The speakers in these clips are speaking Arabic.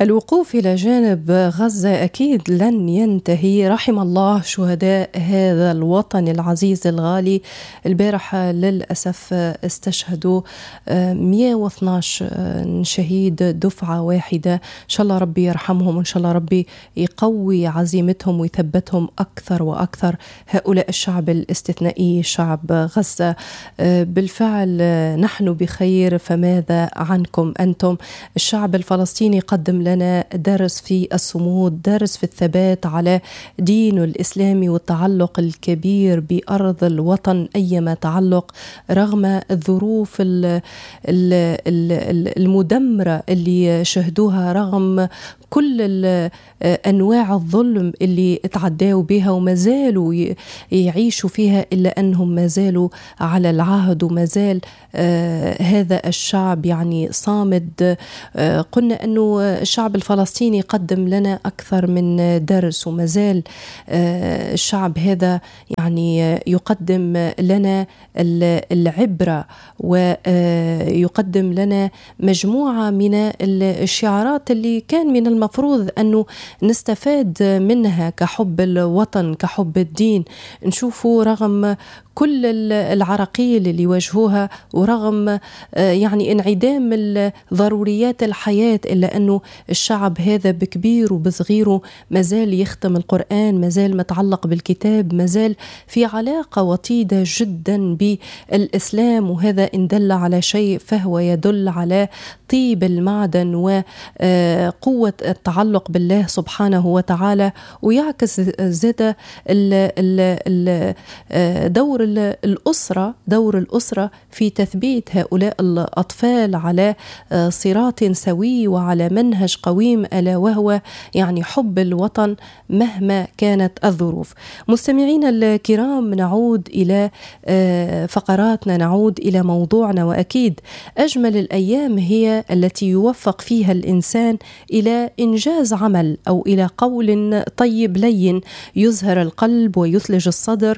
الوقوف إلى جانب غزة أكيد لن ينتهي. رحم الله شهداء هذا الوطن العزيز الغالي. البارحة للأسف استشهدوا 112 شهيد دفعة واحدة. إن شاء الله ربي يرحمهم، وإن شاء الله ربي يقوي عزيمتهم ويثبتهم أكثر وأكثر. هؤلاء الشعب الاستثنائي شعب غزة. بالفعل نحن بخير، فماذا عنكم أنتم؟ الشعب الفلسطيني قدم لنا درس في الصمود، درس في الثبات على دينه الإسلامي والتعلق الكبير بأرض الوطن أيما تعلق، رغم الظروف المدمرة اللي شهدوها، رغم كل أنواع الظلم اللي اتعداوا بها وما زالوا يعيشوا فيها، إلا أنهم ما زالوا على العهد وما زال هذا الشعب يعني صامد. قلنا أنه الشعب الفلسطيني قدم لنا أكثر من درس، وما زال الشعب هذا يعني يقدم لنا العبرة، ويقدم لنا مجموعة من الشعارات اللي كان من المفروض أنه نستفاد منها كحب الوطن، كحب الدين. نشوفوا رغم كل العراقيل اللي واجهوها، ورغم يعني انعدام ضروريات الحياة، إلا أنه الشعب هذا بكبير وبصغيره مازال يختم القرآن، مازال متعلق بالكتاب، مازال في علاقة وطيدة جدا بالإسلام. وهذا إن دل على شيء فهو يدل على طيب المعدن وقوة التعلق بالله سبحانه وتعالى. ويعكس زاد دور الأسرة في تثبيت هؤلاء الأطفال على صراط سوي وعلى منهج قويم، ألا وهو يعني حب الوطن مهما كانت الظروف. مستمعين الكرام، نعود إلى فقراتنا، نعود إلى موضوعنا. وأكيد أجمل الأيام هي التي يوفق فيها الإنسان إلى إنجاز عمل أو إلى قول طيب لين يزهر القلب ويثلج الصدر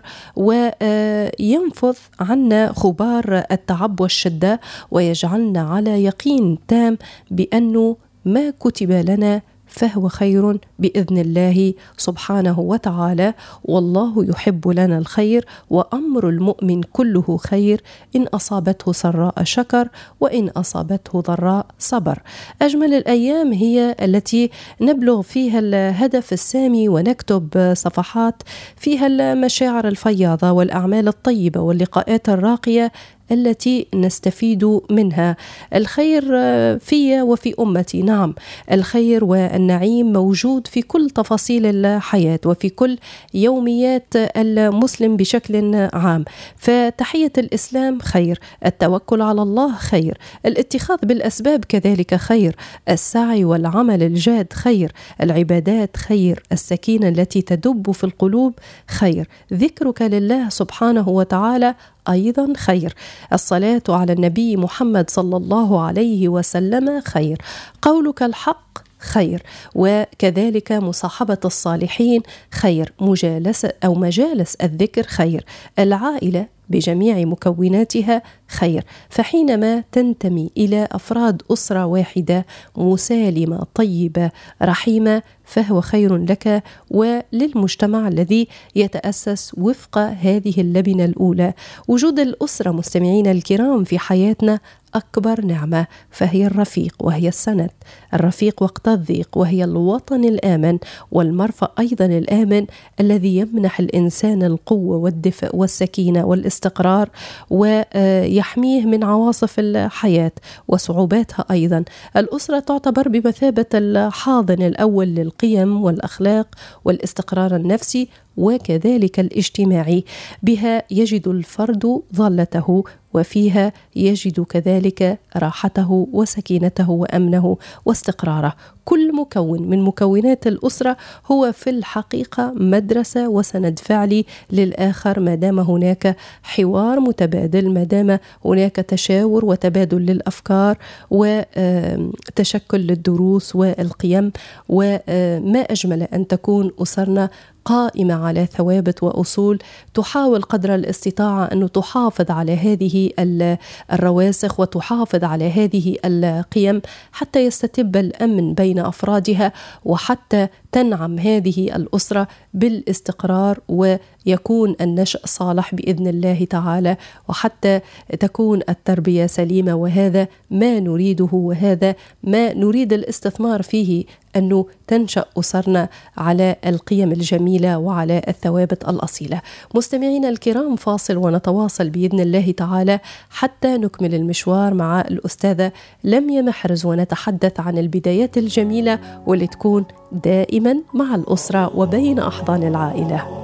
وينفض عنا غبار التعب والشدة، ويجعلنا على يقين تام بأنه ما كتب لنا فهو خير بإذن الله سبحانه وتعالى. والله يحب لنا الخير، وأمر المؤمن كله خير، إن أصابته سراء شكر، وإن أصابته ضراء صبر. أجمل الأيام هي التي نبلغ فيها الهدف السامي، ونكتب صفحات فيها المشاعر الفياضة والأعمال الطيبة واللقاءات الراقية التي نستفيد منها. الخير في وفي أمتي، نعم، الخير والنعيم موجود في كل تفاصيل الحياة وفي كل يوميات المسلم بشكل عام. فتحية الإسلام خير، التوكل على الله خير، الاتخاذ بالأسباب كذلك خير، السعي والعمل الجاد خير، العبادات خير، السكينة التي تدب في القلوب خير، ذكرك لله سبحانه وتعالى أيضا خير، الصلاة على النبي محمد صلى الله عليه وسلم خير، قولك الحق خير، وكذلك مصاحبة الصالحين خير، مجالس الذكر خير، العائلة بجميع مكوناتها خير. فحينما تنتمي إلى أفراد أسرة واحدة مسالمة طيبة رحيمة، فهو خير لك وللمجتمع الذي يتأسس وفق هذه اللبنة الأولى. وجود الأسرة مستمعين الكرام في حياتنا أكبر نعمة، فهي الرفيق وهي السند، الرفيق وقت الضيق، وهي الوطن الآمن والمرفأ أيضا الآمن الذي يمنح الإنسان القوة والدفء والسكينة والاستقرار، ويحميه من عواصف الحياة وصعوباتها. أيضا الأسرة تعتبر بمثابة الحاضن الأول للقيم والأخلاق والاستقرار النفسي وكذلك الاجتماعي. بها يجد الفرد ظلته، وفيها يجد كذلك راحته وسكينته وأمنه واستقراره. كل مكون من مكونات الأسرة هو في الحقيقة مدرسة وسند فعلي للآخر، ما دام هناك حوار متبادل، ما دام هناك تشاور وتبادل للأفكار وتشكل للدروس والقيم. وما أجمل أن تكون أسرنا قائمة على ثوابت وأصول، تحاول قدر الاستطاعة أن تحافظ على هذه الرواسخ وتحافظ على هذه القيم حتى يستتب الأمن بين بين أفرادها، وحتى تنعم هذه الأسرة بالاستقرار ويكون النشأ صالح بإذن الله تعالى، وحتى تكون التربية سليمة. وهذا ما نريده، وهذا ما نريد الاستثمار فيه، أنه تنشأ أسرنا على القيم الجميلة وعلى الثوابت الأصيلة. مستمعينا الكرام، فاصل ونتواصل بإذن الله تعالى حتى نكمل المشوار مع الأستاذة لميا محرز، ونتحدث عن البدايات الجميلة واللي تكون دائما مع الأسرة وبين أحضان العائلة.